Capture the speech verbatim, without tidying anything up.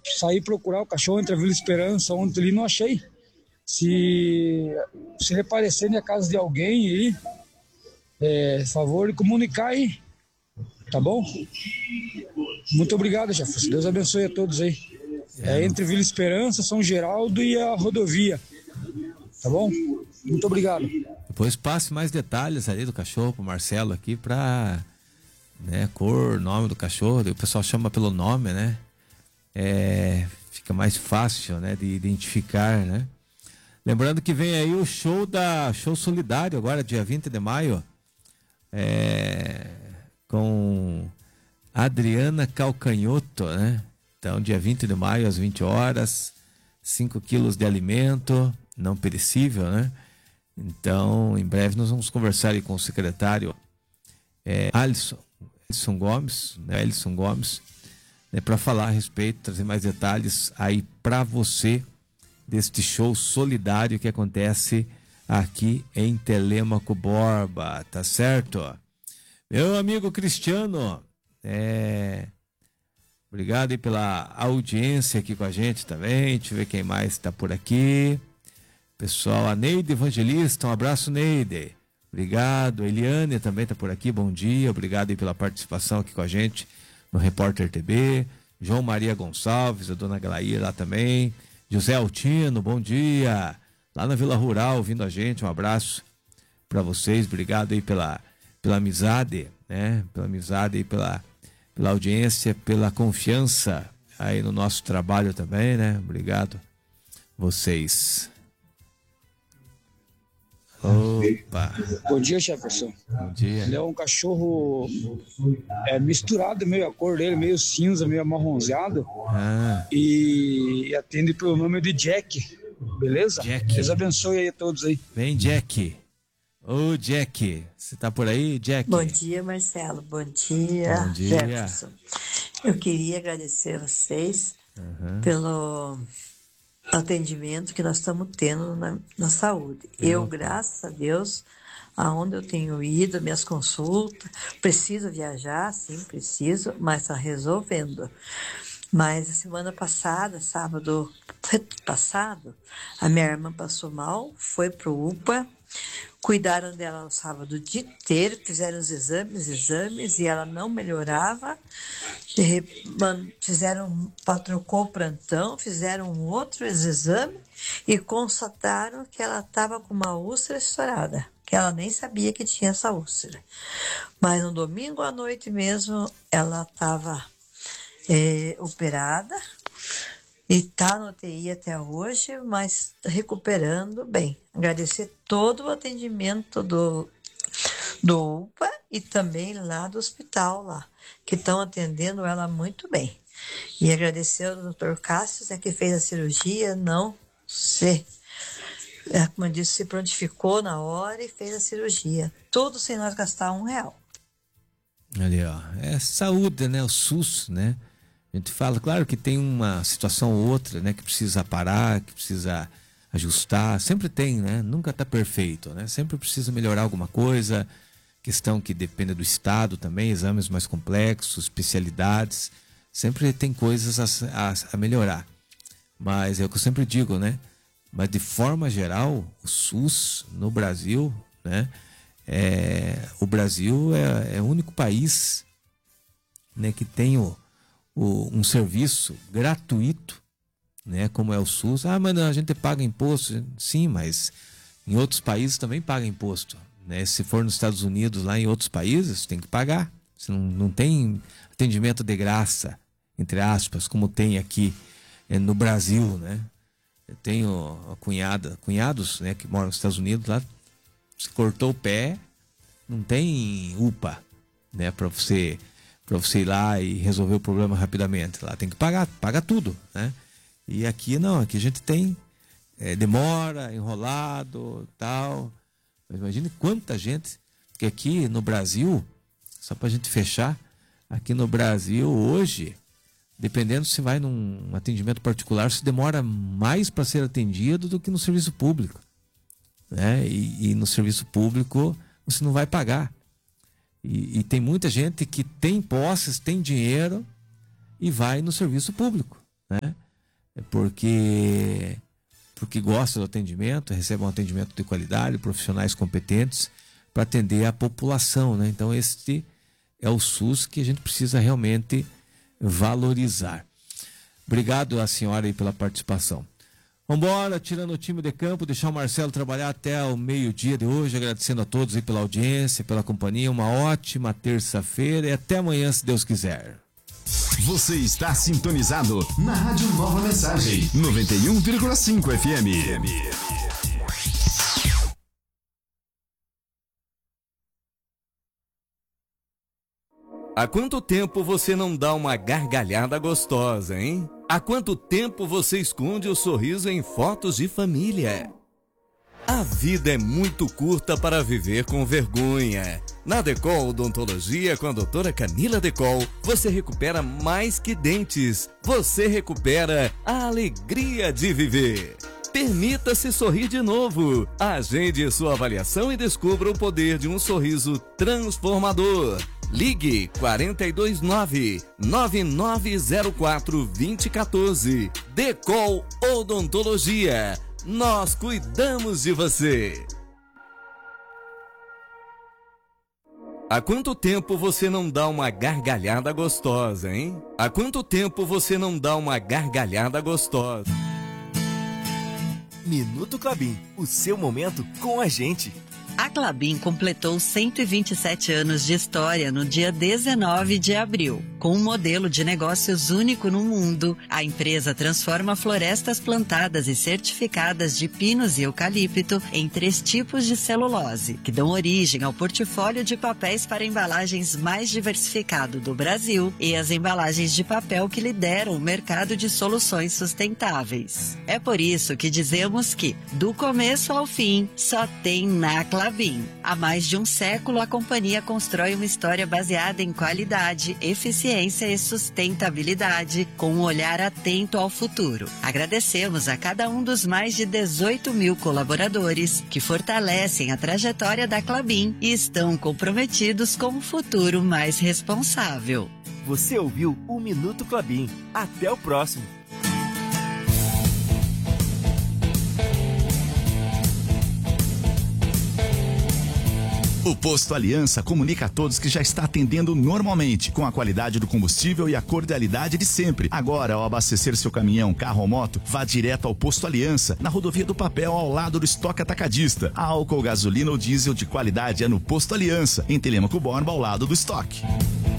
saí procurar o cachorro entre a Vila Esperança, ontem ali não achei. Se, se ele aparecer na casa de alguém aí, é, favor de comunicar aí, tá bom? Muito obrigado, chefe. Deus abençoe a todos aí. É entre Vila Esperança, São Geraldo e a rodovia, tá bom? Muito obrigado. Depois passe mais detalhes ali do cachorro pro Marcelo aqui pra, né, cor, nome do cachorro, o pessoal chama pelo nome, né? É, fica mais fácil, né, de identificar, né? Lembrando que vem aí o show da show solidário agora, dia vinte de maio, é, com Adriana Calcanhoto, né? Então, dia vinte de maio, às vinte horas, cinco quilos de alimento não perecível, né? Então, em breve nós vamos conversar aí com o secretário é, Alisson, Alisson Gomes, né? Alisson Gomes, né, para falar a respeito, trazer mais detalhes aí para você deste show solidário que acontece aqui em Telêmaco Borba, tá certo? Meu amigo Cristiano, é... obrigado aí pela audiência aqui com a gente também. Deixa eu ver quem mais está por aqui. Pessoal, a Neide Evangelista, um abraço, Neide. Obrigado. Eliane também está por aqui, bom dia. Obrigado aí pela participação aqui com a gente no Repórter T V. João Maria Gonçalves, a dona Glair lá também. José Altino, bom dia. Lá na Vila Rural, ouvindo a gente, um abraço para vocês. Obrigado aí pela, pela amizade, né? Pela amizade e pela, pela audiência, pela confiança aí no nosso trabalho também, né? Obrigado vocês. Opa. Bom dia, Jefferson. Bom dia. Ele é um cachorro é, misturado, meio a cor dele, meio cinza, meio amarronzeado. Ah. E atende pelo nome de Jack, beleza? Jack. Deus abençoe aí a todos aí. Vem, Jack. Ô, Jack, você tá por aí, Jack? Bom dia, Marcelo. Bom dia, Bom dia. Jefferson. Eu queria agradecer a vocês Uhum. pelo atendimento que nós estamos tendo na, na saúde. Eu, graças a Deus, aonde eu tenho ido, minhas consultas, preciso viajar, sim, preciso, mas está resolvendo. Mas a semana passada, sábado passado, a minha irmã passou mal, foi pro U P A, cuidaram dela no sábado o dia inteiro, fizeram os exames, exames, e ela não melhorava. Fizeram, trocou o plantão, fizeram um outro exame e constataram que ela estava com uma úlcera estourada, que ela nem sabia que tinha essa úlcera. Mas no domingo à noite mesmo, ela estava é, operada e está no U T I até hoje, mas recuperando bem. Agradecer todo o atendimento do, do U P A e também lá do hospital, lá, que estão atendendo ela muito bem. E agradecer ao doutor Cássio, né, que fez a cirurgia, não se, é, como eu disse, se prontificou na hora e fez a cirurgia. Tudo sem nós gastar um real. Ali, ó, é saúde, né? O SUS, né? A gente fala, claro que tem uma situação ou outra, né? Que precisa parar, que precisa ajustar, sempre tem, né? Nunca tá perfeito, né? Sempre precisa melhorar alguma coisa, questão que depende do estado também, exames mais complexos, especialidades, sempre tem coisas a, a, a melhorar. Mas é o que eu sempre digo, né? Mas de forma geral, o SUS no Brasil, né? É, o Brasil é, é o único país, né, que tem o, o, um serviço gratuito, né, como é o SUS. Ah, mas a gente paga imposto. Sim, mas em outros países também paga imposto, né? Se for nos Estados Unidos, lá em outros países, tem que pagar. Você não, não tem atendimento de graça, entre aspas, como tem aqui é, no Brasil, né? Eu tenho a cunhada, cunhados, né, que moram nos Estados Unidos, lá se cortou o pé, não tem U P A, né, para você para você ir lá e resolver o problema rapidamente. Lá tem que pagar, paga tudo, né? E aqui não, aqui a gente tem é, demora, enrolado, tal. Mas imagine quanta gente, porque aqui no Brasil, só para a gente fechar, aqui no Brasil hoje, dependendo se vai num atendimento particular, se demora mais para ser atendido do que no serviço público, né? E, e no serviço público você não vai pagar. E, e tem muita gente que tem posses, tem dinheiro e vai no serviço público, né? Porque, porque gosta do atendimento, recebe um atendimento de qualidade, profissionais competentes para atender a população, né? Então este é o SUS que a gente precisa realmente valorizar. Obrigado a senhora aí pela participação. Vamos embora, tirando o time de campo, deixar o Marcelo trabalhar até o meio-dia de hoje, agradecendo a todos aí pela audiência, pela companhia. Uma ótima terça-feira e até amanhã, se Deus quiser. Você está sintonizado na Rádio Nova Mensagem, noventa e um vírgula cinco F M. Há quanto tempo você não dá uma gargalhada gostosa, hein? Há quanto tempo você esconde o sorriso em fotos de família? A vida é muito curta para viver com vergonha. Na Decol Odontologia, com a doutora Camila Decol, você recupera mais que dentes. Você recupera a alegria de viver. Permita-se sorrir de novo. Agende sua avaliação e descubra o poder de um sorriso transformador. Ligue quatro dois nove, nove nove zero quatro, dois zero um quatro. Decol Odontologia. Nós cuidamos de você. Há quanto tempo você não dá uma gargalhada gostosa, hein? Há quanto tempo você não dá uma gargalhada gostosa? Minuto Klabin, o seu momento com a gente. A Klabin completou cento e vinte e sete anos de história no dia dezenove de abril. Com um modelo de negócios único no mundo, a empresa transforma florestas plantadas e certificadas de pinos e eucalipto em três tipos de celulose, que dão origem ao portfólio de papéis para embalagens mais diversificado do Brasil e as embalagens de papel que lideram o mercado de soluções sustentáveis. É por isso que dizemos que, do começo ao fim, só tem na Klabin. Há mais de um século, a companhia constrói uma história baseada em qualidade, eficiência e sustentabilidade, com um olhar atento ao futuro. Agradecemos a cada um dos mais de dezoito mil colaboradores que fortalecem a trajetória da Klabin e estão comprometidos com um futuro mais responsável. Você ouviu o Minuto Klabin. Até o próximo. O Posto Aliança comunica a todos que já está atendendo normalmente, com a qualidade do combustível e a cordialidade de sempre. Agora, ao abastecer seu caminhão, carro ou moto, vá direto ao Posto Aliança, na Rodovia do Papel, ao lado do estoque atacadista. A álcool, gasolina ou diesel de qualidade é no Posto Aliança, em Telêmaco Borba, ao lado do estoque.